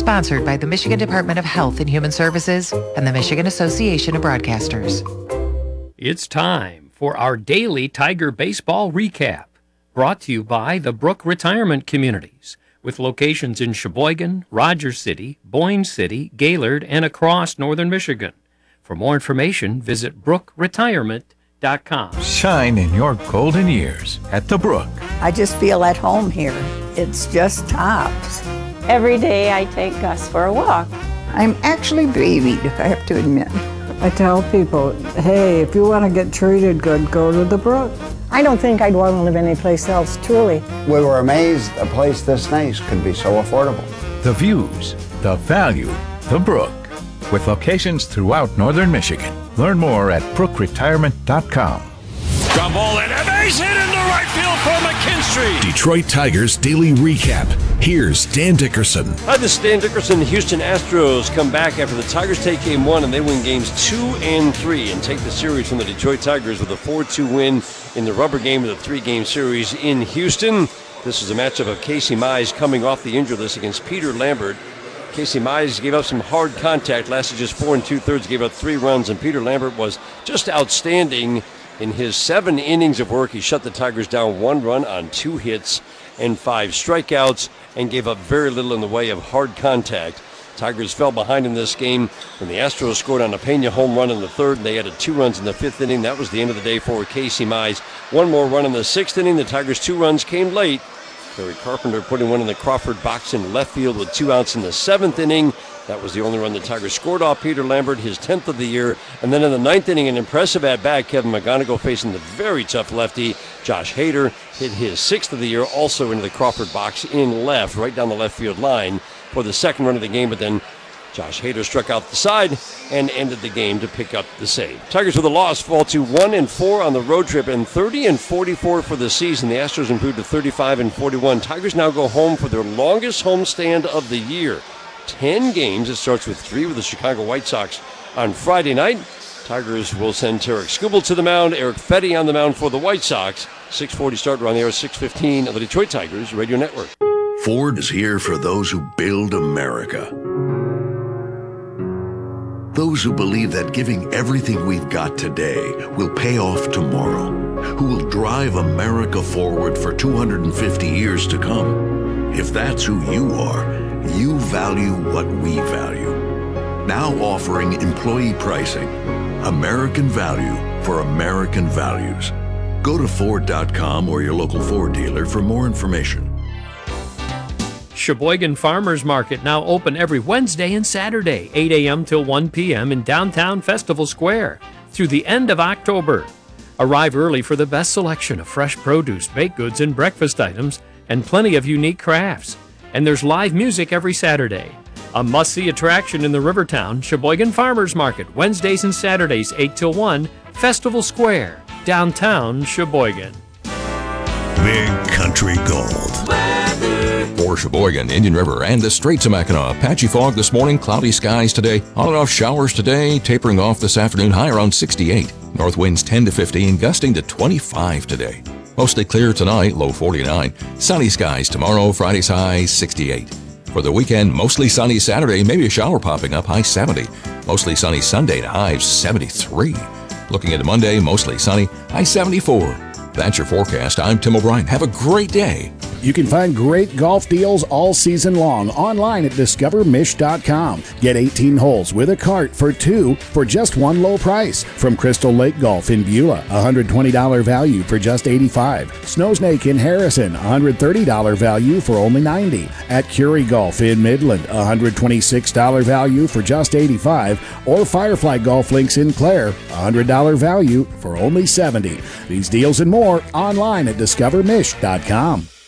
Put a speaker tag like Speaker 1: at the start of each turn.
Speaker 1: Sponsored by the Michigan Department of Health and Human Services and the Michigan Association of Broadcasters.
Speaker 2: It's time for our daily Tiger baseball recap, brought to you by the Brook Retirement Communities, with locations in Sheboygan, Rogers City, Boyne City, Gaylord, and across northern Michigan. For more information, visit brookretirement.com.
Speaker 3: Shine in your golden years at the Brook.
Speaker 4: I just feel at home here. It's just tops.
Speaker 5: Every day I take Gus for a walk.
Speaker 4: I'm actually babied, I have to admit.
Speaker 6: I tell people, hey, if you want to get treated good, go to the Brook.
Speaker 7: I don't think I'd want to live anyplace else, truly.
Speaker 8: We were amazed a place this nice could be so affordable.
Speaker 3: The views, the value, the Brook. With locations throughout northern Michigan. Learn more at brookretirement.com.
Speaker 9: Ground ball and a base hit into right field for McKinstry.
Speaker 10: Detroit Tigers Daily Recap. Here's Dan Dickerson.
Speaker 11: Hi, this is Dan Dickerson. The Houston Astros come back after the Tigers take Game 1, and they win Games 2 and 3 and take the series from the Detroit Tigers with a 4-2 win in the rubber game of the 3-game series in Houston. This is a matchup of Casey Mize coming off the injured list against Peter Lambert. Casey Mize gave up some hard contact, lasted just 4 2/3, gave up 3 runs, and Peter Lambert was just outstanding. In his 7 innings of work, he shut the Tigers down 1 run on 2 hits and 5 strikeouts and gave up very little in the way of hard contact. Tigers fell behind in this game when the Astros scored on a Pena home run in the 3rd, and they added 2 runs in the 5th inning. That was the end of the day for Casey Mize. 1 more run in the 6th inning. The Tigers' 2 runs came late. Terry Carpenter putting one in the Crawford box in left field with 2 outs in the 7th inning. That was the only run the Tigers scored off Peter Lambert, his 10th of the year. And then in the 9th inning, an impressive at-bat, Kevin McGonigal facing the very tough lefty, Josh Hader, hit his 6th of the year, also into the Crawford box in left, right down the left field line for the 2nd run of the game. But then Josh Hader struck out the side and ended the game to pick up the save. Tigers with a loss fall to 1-4 on the road trip and 30-44 for the season. The Astros improved to 35-41. Tigers now go home for their longest homestand of the year. 10 games. It starts with 3 with the Chicago White Sox on Friday night. Tigers will send Tarek Skubal to the mound, Eric Fetty on the mound for the White Sox. 6:40 start, around the hour 6:15 of the Detroit Tigers Radio Network.
Speaker 10: Ford is here for those who build America. Those who believe that giving everything we've got today will pay off tomorrow. Who will drive America forward for 250 years to come. If that's who you are, you value what we value. Now offering employee pricing. American value for American values. Go to Ford.com or your local Ford dealer for more information.
Speaker 2: Sheboygan Farmers Market now open every Wednesday and Saturday, 8 a.m. till 1 p.m. in downtown Festival Square through the end of October. Arrive early for the best selection of fresh produce, baked goods, and breakfast items, and plenty of unique crafts. And there's live music every Saturday. A must-see attraction in the Rivertown, Sheboygan Farmers Market, Wednesdays and Saturdays, 8 till 1, Festival Square, downtown Sheboygan.
Speaker 10: Big Country Gold.
Speaker 12: For Sheboygan, Indian River, and the Straits of Mackinac, patchy fog this morning, cloudy skies today, on and off showers today, tapering off this afternoon, high around 68. North winds 10 to 15, gusting to 25 today. Mostly clear tonight, low 49. Sunny skies tomorrow, Friday's high 68. For the weekend, mostly sunny Saturday, maybe a shower popping up, high 70. Mostly sunny Sunday, high 73. Looking at Monday, mostly sunny, high 74. That's your forecast. I'm Tim O'Brien. Have a great day.
Speaker 13: You can find great golf deals all season long online at discovermish.com. Get 18 holes with a cart for 2 for just one low price. From Crystal Lake Golf in Beulah, $120 value for just $85. Snowsnake in Harrison, $130 value for only $90. At Curie Golf in Midland, $126 value for just $85. Or Firefly Golf Links in Clare, $100 value for only $70. These deals and more online at discovermish.com.